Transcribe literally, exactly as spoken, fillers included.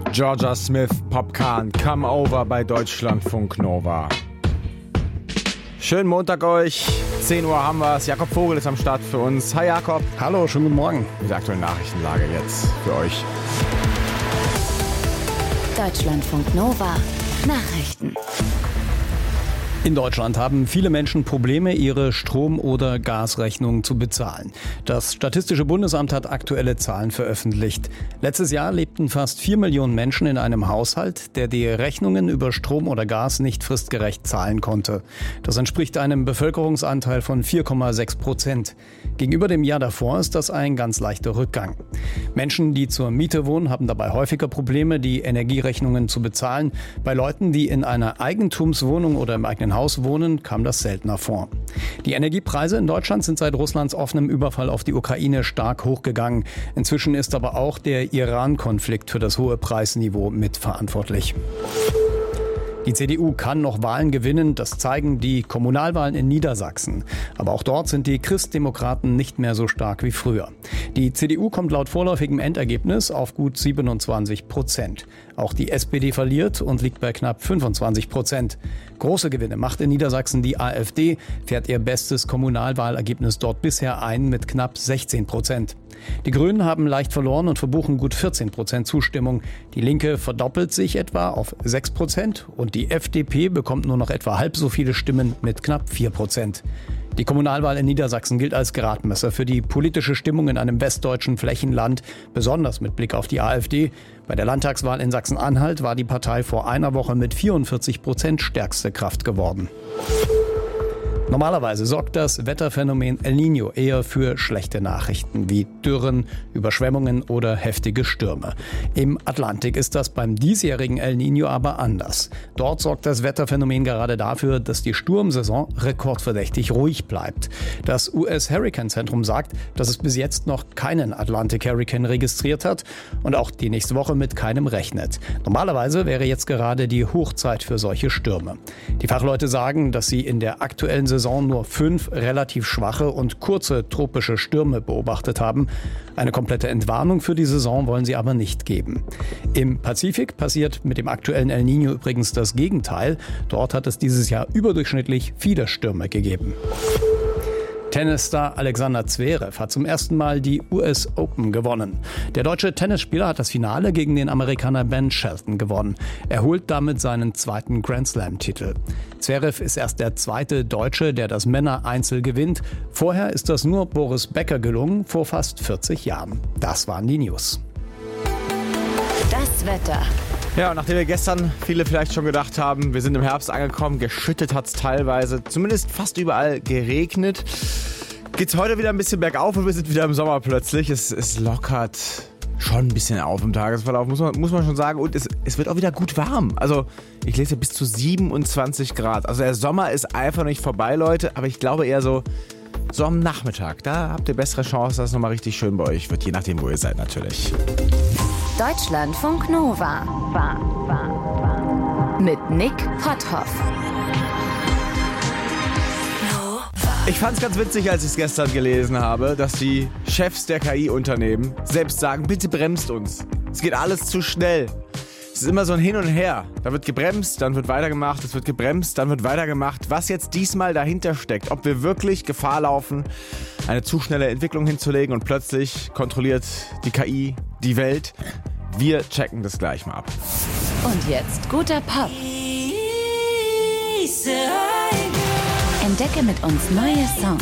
Georgia Smith, Popcorn, Come Over bei Deutschlandfunk Nova. Schönen Montag euch, zehn Uhr haben wir es. Jakob Vogel ist am Start für uns. Hi Jakob. Hallo, schönen guten Morgen. Die aktuelle Nachrichtenlage jetzt für euch. Deutschlandfunk Nova Nachrichten. In Deutschland haben viele Menschen Probleme, ihre Strom- oder Gasrechnungen zu bezahlen. Das Statistische Bundesamt hat aktuelle Zahlen veröffentlicht. Letztes Jahr lebten fast vier Millionen Menschen in einem Haushalt, der die Rechnungen über Strom oder Gas nicht fristgerecht zahlen konnte. Das entspricht einem Bevölkerungsanteil von vier Komma sechs Prozent. Gegenüber dem Jahr davor ist das ein ganz leichter Rückgang. Menschen, die zur Miete wohnen, haben dabei häufiger Probleme, die Energierechnungen zu bezahlen. Bei Leuten, die in einer Eigentumswohnung oder im eigenen Haus wohnen, kam das seltener vor. Die Energiepreise in Deutschland sind seit Russlands offenem Überfall auf die Ukraine stark hochgegangen. Inzwischen ist aber auch der Iran-Konflikt für das hohe Preisniveau mitverantwortlich. Die C D U kann noch Wahlen gewinnen, das zeigen die Kommunalwahlen in Niedersachsen. Aber auch dort sind die Christdemokraten nicht mehr so stark wie früher. Die C D U kommt laut vorläufigem Endergebnis auf gut siebenundzwanzig Prozent. Auch die S P D verliert und liegt bei knapp fünfundzwanzig Prozent. Große Gewinne macht in Niedersachsen die AfD, fährt ihr bestes Kommunalwahlergebnis dort bisher ein mit knapp sechzehn Prozent. Die Grünen haben leicht verloren und verbuchen gut vierzehn Prozent Zustimmung. Die Linke verdoppelt sich etwa auf sechs Prozent und die F D P bekommt nur noch etwa halb so viele Stimmen mit knapp vier Prozent. Die Kommunalwahl in Niedersachsen gilt als Gradmesser für die politische Stimmung in einem westdeutschen Flächenland, besonders mit Blick auf die AfD. Bei der Landtagswahl in Sachsen-Anhalt war die Partei vor einer Woche mit vierundvierzig Prozent stärkste Kraft geworden. Normalerweise sorgt das Wetterphänomen El Niño eher für schlechte Nachrichten wie Dürren, Überschwemmungen oder heftige Stürme. Im Atlantik ist das beim diesjährigen El Niño aber anders. Dort sorgt das Wetterphänomen gerade dafür, dass die Sturmsaison rekordverdächtig ruhig bleibt. Das U S-Hurricane-Zentrum sagt, dass es bis jetzt noch keinen Atlantic-Hurricane registriert hat und auch die nächste Woche mit keinem rechnet. Normalerweise wäre jetzt gerade die Hochzeit für solche Stürme. Die Fachleute sagen, dass sie in der aktuellen Saison Saison nur fünf relativ schwache und kurze tropische Stürme beobachtet haben. Eine komplette Entwarnung für die Saison wollen sie aber nicht geben. Im Pazifik passiert mit dem aktuellen El Niño übrigens das Gegenteil. Dort hat es dieses Jahr überdurchschnittlich viele Stürme gegeben. Tennisstar Alexander Zverev hat zum ersten Mal die U S Open gewonnen. Der deutsche Tennisspieler hat das Finale gegen den Amerikaner Ben Shelton gewonnen. Er holt damit seinen zweiten Grand-Slam-Titel. Zverev ist erst der zweite Deutsche, der das Männer-Einzel gewinnt. Vorher ist das nur Boris Becker gelungen, vor fast vierzig Jahren. Das waren die News. Das Wetter. Ja, und nachdem wir gestern viele vielleicht schon gedacht haben, wir sind im Herbst angekommen, geschüttet hat es teilweise, zumindest fast überall geregnet, geht's heute wieder ein bisschen bergauf und wir sind wieder im Sommer plötzlich. Es, es lockert schon ein bisschen auf im Tagesverlauf, muss man, muss man schon sagen. Und es, es wird auch wieder gut warm. Also ich lese bis zu siebenundzwanzig Grad. Also der Sommer ist einfach nicht vorbei, Leute, aber ich glaube eher so, so am Nachmittag. Da habt ihr bessere Chance, dass es nochmal richtig schön bei euch wird, je nachdem, wo ihr seid natürlich. Deutschlandfunk Nova. War, war, war. Mit Nick Potthoff. Ich fand's ganz witzig, als ich es gestern gelesen habe, dass die Chefs der K I-Unternehmen selbst sagen, bitte bremst uns. Es geht alles zu schnell. Es ist immer so ein Hin und Her. Da wird gebremst, dann wird weitergemacht, es wird gebremst, dann wird weitergemacht. Was jetzt diesmal dahinter steckt, ob wir wirklich Gefahr laufen, eine zu schnelle Entwicklung hinzulegen und plötzlich kontrolliert die K I die Welt. Wir checken das gleich mal ab. Und jetzt guter Pop. Entdecke mit uns neue Songs.